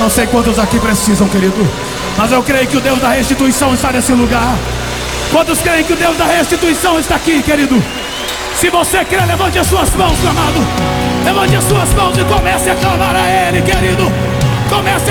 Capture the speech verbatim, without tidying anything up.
não sei quantos aqui precisam, querido, mas eu creio que o Deus da restituição está nesse lugar. Quantos creem que o Deus da restituição está aqui, querido? Se você crê, levante as suas mãos, meu amado. Levante as suas mãos e comece a clamar a Ele, querido. Comece a